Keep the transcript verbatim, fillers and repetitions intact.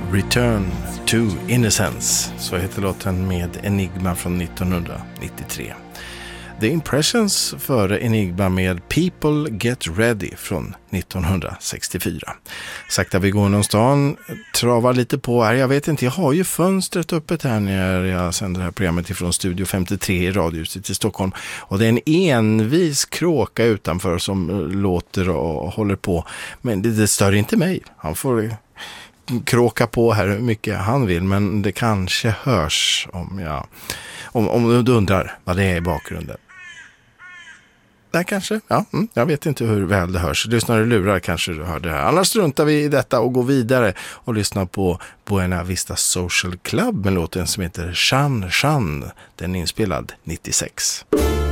Return to Innocence, så heter låten med Enigma från nittonhundranittiotre. The Impressions före Enigma med People Get Ready från nittonhundrasextiofyra. Sakta vi går genom stan, travar lite på här. Jag vet inte, jag har ju fönstret öppet här när jag sänder det här programmet ifrån Studio femtiotre i Radiohuset i Stockholm. Och det är en envis kråka utanför som låter och håller på. Men det, det stör inte mig. Han får kråka på här hur mycket han vill, men det kanske hörs om jag om, om du undrar vad det är i bakgrunden. Där kanske, ja, mm, jag vet inte hur väl det hörs. Lyssnar du lurar kanske du hör det här. Annars struntar vi i detta och går vidare och lyssnar på Buena Vista Social Club med låten som heter Shan Shan. Den är inspelad nittiosex.